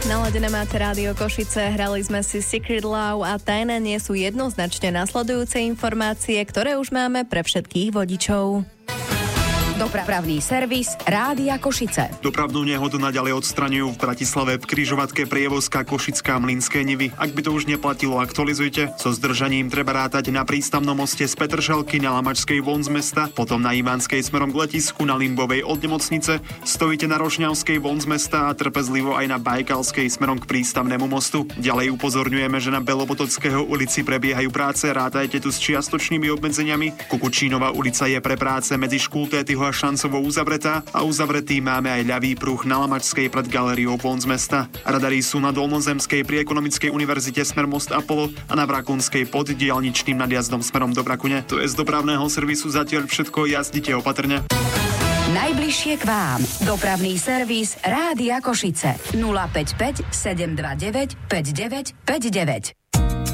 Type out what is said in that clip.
Naladené máte Rádio Košice, hrali sme si Secret Love a tajné nie sú jednoznačne nasledujúce informácie, ktoré už máme pre všetkých vodičov. Dopravný servis Rádia Košice. Dopravnú nehodu naďalej odstraňujú v Bratislave v križovatke prievozka Košická Mlynské Nivy. Ak by to už neplatilo, aktualizujte. So zdržaním treba rátať na prístavnom moste z Petržalky na Lamačskej von z mesta, potom na Ivanskej smerom k letisku, na Limbovej od nemocnice, stojíte na Rožňavskej von z mesta a trpezlivo aj na Bajkalskej smerom k prístavnému mostu. Ďalej upozorňujeme, že na Belopotockého ulici prebiehajú práce, rátajte tu s čiastočnými obmedzeniami. Kukučínova ulica je pre práce medzi Škultétyho a Šancovou uzavretá a uzavretý máme aj ľavý pruh na Lamačskej pred galériou von z mesta. Radary sú na Dolnozemskej pri Ekonomickej univerzite smer Most Apollo a na Vrakunskej pod diaľničným nadjazdom smerom do Vrakune. To je z dopravného servisu zatiaľ všetko, jazdite opatrne. Najbližšie k vám. Dopravný servis Rádia Košice 055 729 5959.